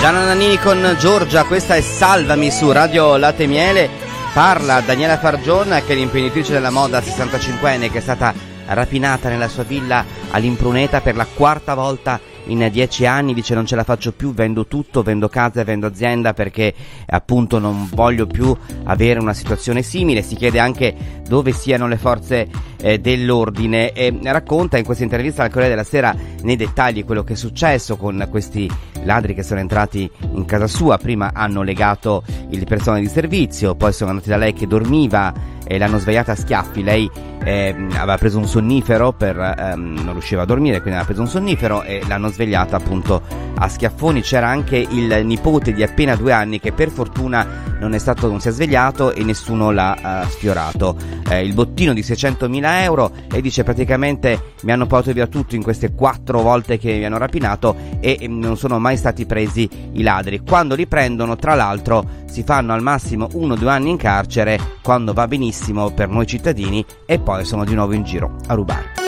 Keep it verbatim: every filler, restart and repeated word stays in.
Gianna Nannini con Giorgia, questa è Salvami su Radio Latte e Miele. Parla Daniela Fargion, che è l'imprenditrice della moda sessantacinquenne che è stata rapinata nella sua villa all'Impruneta per la quarta volta in dieci anni. Dice: non ce la faccio più, vendo tutto, vendo casa e vendo azienda perché appunto non voglio più avere una situazione simile. Si chiede anche dove siano le forze eh, dell'ordine e racconta in questa intervista al Corriere della Sera nei dettagli quello che è successo con questi ladri che sono entrati in casa sua. Prima hanno legato il personale di servizio, poi sono andati da lei che dormiva e l'hanno svegliata a schiaffi. Lei eh, aveva preso un sonnifero per ehm, non riusciva a dormire, quindi aveva preso un sonnifero e l'hanno svegliata appunto a schiaffoni. C'era anche il nipote di appena due anni che per fortuna non è stato non si è svegliato e nessuno l'ha uh, sfiorato. Eh, il bottino di seicentomila euro, e dice: praticamente mi hanno portato via tutto in queste quattro volte che mi hanno rapinato e, e non sono mai stati presi i ladri. Quando li prendono, tra l'altro, si fanno al massimo uno o due anni in carcere, quando va benissimo per noi cittadini, e poi sono di nuovo in giro a rubare.